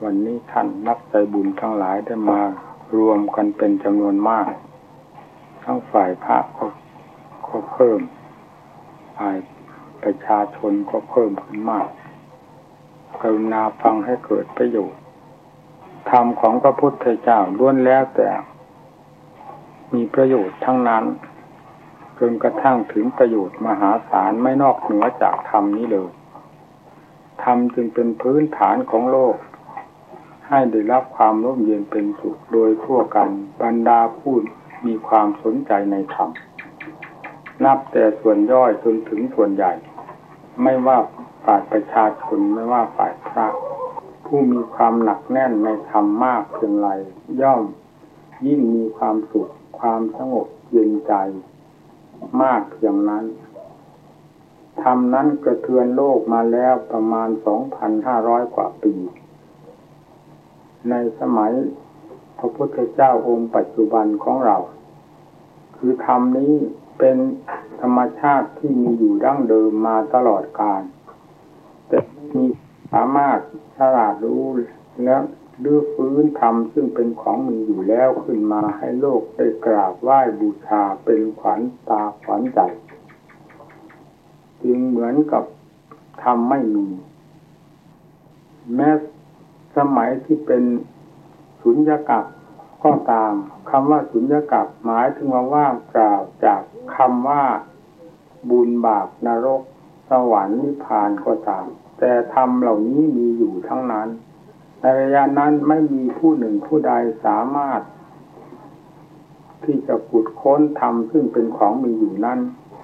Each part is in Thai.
วันนี้ท่านนักใจบุญทั้งหลายได้มารวมกันเป็นจำนวนมากทั้งฝ่ายพระก็เพิ่มฝ่ายประชาชนก็เพิ่มขึ้นมากกรุณาฟังให้เกิดประโยชน์ธรรมของพระพุทธเจ้าล้วนแล้วแต่มีประโยชน์ทั้งนั้นจนกระทั่งถึงประโยชน์มหาศาลไม่นอกเหนือจากธรรมนี้เลยธรรมจึงเป็นพื้นฐานของโลกให้ได้รับความร่มเย็นเป็นสุขโดยทั่วกันบรรดาผู้มีความสนใจในธรรมนับแต่ส่วนย่อยจนถึงส่วนใหญ่ไม่ว่าฝ่ายประชาชนไม่ว่าฝ่ายพระผู้มีความหนักแน่นในธรรมมากเพียงไรย่อมยิ่งมีความสุขความสงบเย็นใจมากเพียงนั้นธรรมนั้นกระเทือนโลกมาแล้วประมาณ 2,500 กว่าปีในสมัยพระพุทธเจ้าองค์ปัจจุบันของเราคือธรรมนี้เป็นธรรมชาติที่มีอยู่ดั้งเดิมมาตลอดกาลแต่ไม่มีสามารถฉลาดรู้และรื้อฟื้นธรรมซึ่งเป็นของมีอยู่แล้วขึ้นมาให้โลกได้กราบไหว้บูชาเป็นขวัญตาขวัญใจจึงเหมือนกับธรรมไม่มีแม้สมัยที่เป็นสุญญากาศก็ตามคำว่าสุญญากาศหมายถึงว่าว่างเปล่าจากคำว่าบุญบาปนรกสวรรค์นิพพานก็ตามแต่ธรรมเหล่านี้มีอยู่ทั้งนั้นในระยะนั้นไม่มีผู้หนึ่งผู้ใดสามารถที่จะขุดค้นธรรมซึ่งเป็นของมีอยู่นั้น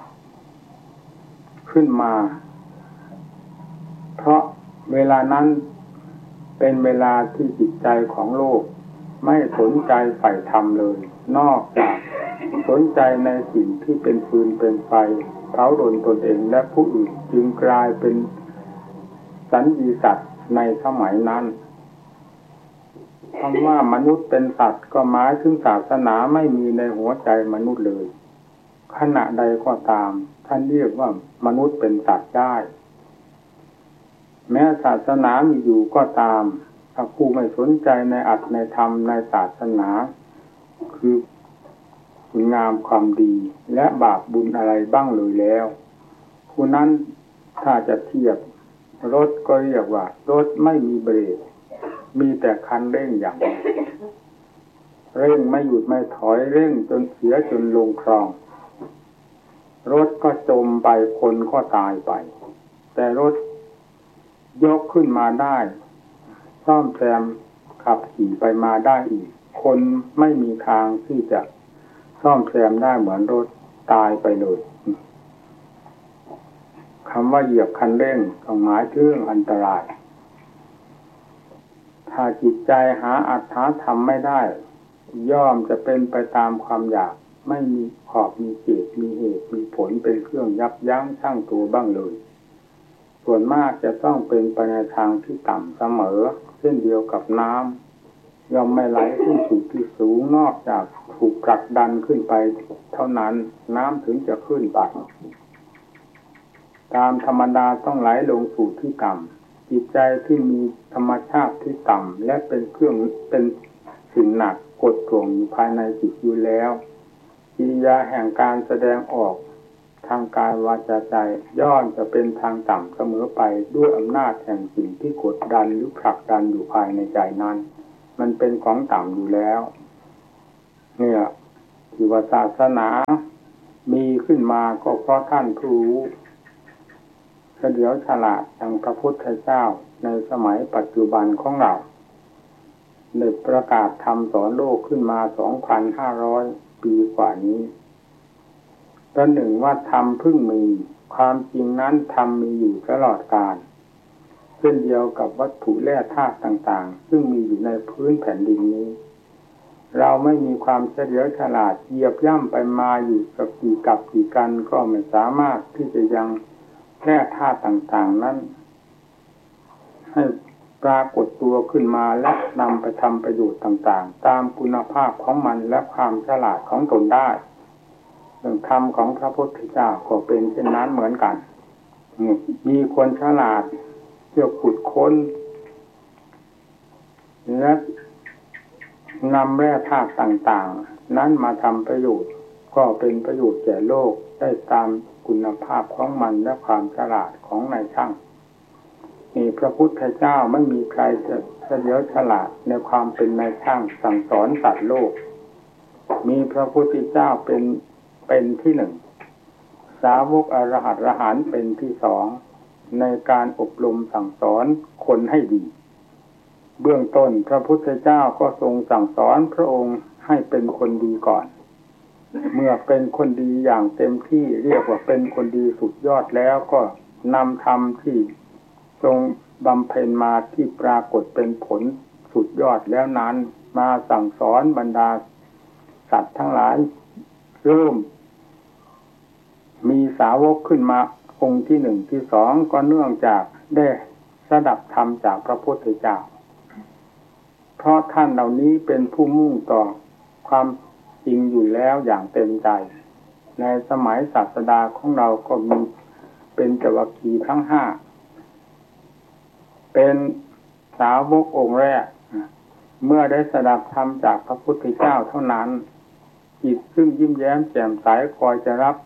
ขึ้นมาเพราะเวลานั้นเป็นเวลาที่จิตใจของโลกไม่สนใจใฝ่ธรรมเลยนอกจากสนใจในสิ่งที่เป็นฟืนเป็นไฟเผารนตนเองและผู้อื่นจึงกลายเป็นสัญญีสัตว์ในสมัยนั้นคำว่ามนุษย์เป็นสัตว์ก็หมายถึงศาสนาไม่มีในหัวใจมนุษย์เลยขณะใดก็ตามท่านเรียกว่ามนุษย์เป็นสัตว์ได้แม้ศาสนามีอยู่ก็ตามถ้าผู้ไม่สนใจในอัตในธรรมในศาสนาคือคุณงามความดีและบาปบุญอะไรบ้างเลยแล้วผู้นั้นถ้าจะเทียบรถก็เรียกว่ารถไม่มีเบรกมีแต่คันเร่งอย่างเร่งไม่หยุดไม่ถอยเร่งจนเสียจนลงคลองรถก็จมไปคนก็ตายไปแต่รถยกขึ้นมาได้ซ่อมแซมขับขี่ไปมาได้อีกคนไม่มีทางที่จะซ่อมแซมได้เหมือนรถตายไปเลยคำว่าเหยียบคันเร่งก็หมายถึงอันตรายถ้าจิตใจหาอัตถธรรมไม่ได้ย่อมจะเป็นไปตามความอยากไม่มีขอบมีเขตมีเหตุมีผลเป็นเครื่องยับยั้งชั่งตัวบ้างเลยส่วนมากจะต้องเป็นไปในทางที่ต่ำเสมอเช่นเดียวกับน้ำย่อมไม่ไหลขึ้นสู่ที่สูงนอกจากถูกผลักดันขึ้นไปเท่านั้นน้ำถึงจะขึ้นไปตามธรรมดาต้องไหลลงสู่ที่ต่ำจิตใจที่มีธรรมชาติที่ต่ำและเป็นเครื่องเป็นสิ่งหนักกดท่วงอยู่ภายในจิตอยู่แล้วกิริยาแห่งการแสดงออกทางกายวาจาใจย่อมจะเป็นทางต่ำเสมอไปด้วยอำนาจแห่งสิ่งที่กดดันหรือผลักดันอยู่ภายในใจนั้นมันเป็นของต่ำอยู่แล้วเนี่ยที่ว่าศาสนามีขึ้นมาก็เพราะท่านผู้รู้เฉลียวฉลาดอย่างพระพุทธเจ้าในสมัยปัจจุบันของเราได้ประกาศธรรมสอนโลกขึ้นมา 2,500 ปีกว่านี้ประหนึ่งว่าธรรมเพิ่งมีความจริงนั้นธรรมมีอยู่ตลอดกาลเช่นเดียวกับวัตถุแร่ธาตุต่างๆซึ่งมีอยู่ในพื้นแผ่นดินนี้เราไม่มีความเฉลียวฉลาดเหยียบย่ำไปมาอยู่กับกี่กันก็ไม่สามารถที่จะยังแร่ธาตุต่างๆนั้นให้ปรากฏตัวขึ้นมาและนำไปทำประโยชน์ต่างๆตามคุณภาพของมันและความฉลาดของตนได้เรื่องธรรมของพระพุทธเจ้าก็เป็นเช่นนั้นเหมือนกันมีคนฉลาดเที่ยวขุดค้นและนำแร่ธาตุต่างๆนั้นมาทำประโยชน์ก็เป็นประโยชน์แก่โลกได้ตามคุณภาพของมันและความฉลาดของนายช่างนี่พระพุทธเจ้าไม่มีใครจะเฉลียวฉลาดในความเป็นนายช่างสั่งสอนสัตว์โลกมีพระพุทธเจ้าเป็นที่หนึ่งสาวกอรหันต์เป็นที่สองในการอบรมสั่งสอนคนให้ดีเบื้องต้นพระพุทธเจ้าก็ทรงสั่งสอนพระองค์ให้เป็นคนดีก่อนเมื่อเป็นคนดีอย่างเต็มที่เรียกว่าเป็นคนดีสุดยอดแล้วก็นำธรรมที่ทรงบำเพ็ญมาที่ปรากฏเป็นผลสุดยอดแล้วนั้นมาสั่งสอนบรรดาสัตว์ทั้งหลายเริ่มมีสาวกขึ้นมาองค์ที่หนึ่งที่สองก็เนื่องจากได้สดับธรรมจากพระพุทธเจ้าเพราะท่านเหล่านี้เป็นผู้มุ่งต่อความจริงอยู่แล้วอย่างเต็มใจในสมัยศาสดาของเราก็มีเป็นจวัคคีย์ทั้งห้าเป็นสาวกองค์แรกเมื่อได้สดับธรรมจากพระพุทธเจ้าเท่านั้นจิตซึ่งยิ้มแย้มแจ่มใสคอยจะรับ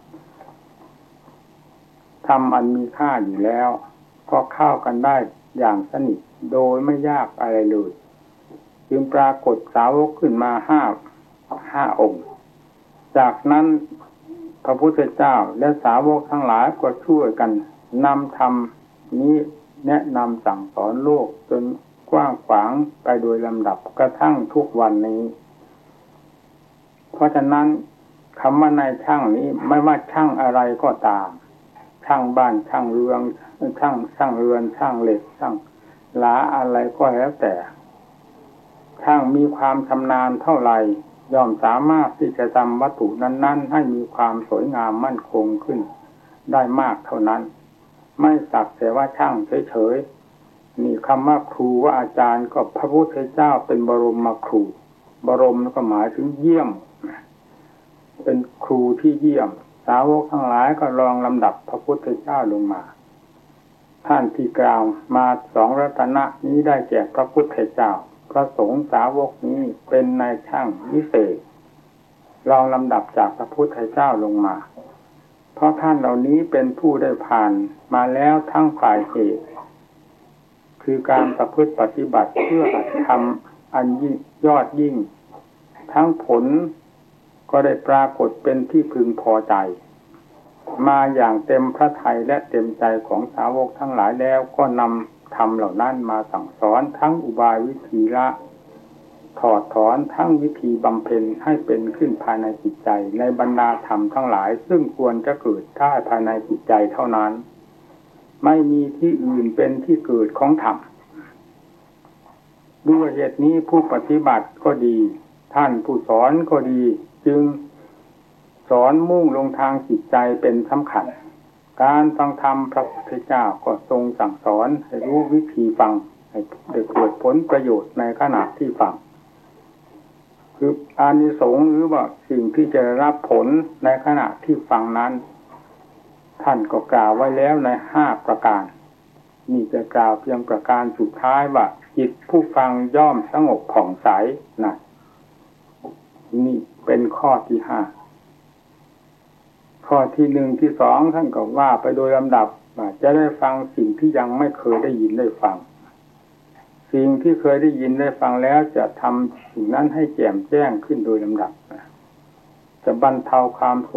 ธรรมอันมีค่าอยู่แล้วก็เข้ากันได้อย่างสนิทโดยไม่ยากอะไรเลยจึงปรากฏสาวกขึ้นมาห้าองค์จากนั้นพระพุทธเจ้าและสาวกทั้งหลายก็ช่วยกันนำธรรมนี้แนะนำสั่งสอนโลกจนกว้างขวางไปโดยลำดับกระทั่งทุกวันนี้เพราะฉะนั้นคำว่านายช่างนี้ไม่ว่าช่างอะไรก็ตามช่างบ้านช่างเรือนช่างเรือนช่างเหล็กช่างหลาอะไรก็แล้วแต่ช่างมีความชำนาญเท่าไหร่ย่อมสามารถที่จะทำวัตถุนั้นๆให้มีความสวยงามมั่นคงขึ้นได้มากเท่านั้นไม่สักแต่ว่าช่างเฉยๆนี่คำว่าครูว่าอาจารย์ก็พระพุทธเจ้าเป็นบรมครูบรมก็หมายถึงเยี่ยมเป็นครูที่เยี่ยมสาวกทั้งหลายก็ลองลำดับพระพุทธเจ้าลงมาท่านที่กล่าวมาสองรัตนะนี้ได้แก่พระพุทธเจ้าพระสงฆ์สาวกนี้เป็นนายช่างวิเศษลองลำดับจากพระพุทธเจ้าลงมาเพราะท่านเหล่านี้เป็นผู้ได้ผ่านมาแล้วทั้งฝ่ายเหตุคือการประพฤติปฏิบัติเพื่อทำอันยิ่งยอดยิ่งทั้งผลก็ได้ปรากฏเป็นที่พึงพอใจมาอย่างเต็มพระทัยและเต็มใจของสาวกทั้งหลายแล้วก็นำธรรมเหล่านั้นมาสั่งสอนทั้งอุบายวิธีละถอดถอนทั้งวิธีบำเพ็ญให้เป็นขึ้นภายในจิตใจในบรรดาธรรมทั้งหลายซึ่งควรจะเกิดได้ภายในจิตใจเท่านั้นไม่มีที่อื่นเป็นที่เกิดของธรรมด้วยเหตุนี้ผู้ปฏิบัติก็ดีท่านผู้สอนก็ดีจึงสอนมุ่งลงทางจิตใจเป็นสำคัญการฟังธรรมพระพุทธเจ้าก็ทรงสั่งสอนให้รู้วิธีฟังให้ได้เกิดผลประโยชน์ในขณะที่ฟังคืออานิสงส์หรือว่าสิ่งที่จะรับผลในขณะที่ฟังนั้นท่านก็กล่าวไว้แล้วใน5ประการนี่จะกล่าวเพียงประการสุดท้ายว่าจิตผู้ฟังย่อมสงบผ่องใสนะนี่เป็นข้อที่5ข้อที่1ที่2ท่านก็ว่าไปโดยลำดับว่าจะได้ฟังสิ่งที่ยังไม่เคยได้ยินได้ฟังสิ่งที่เคยได้ยินได้ฟังแล้วจะทำสิ่งนั้นให้แจ่มแจ้งขึ้นโดยลำดับจะบรรเทาความ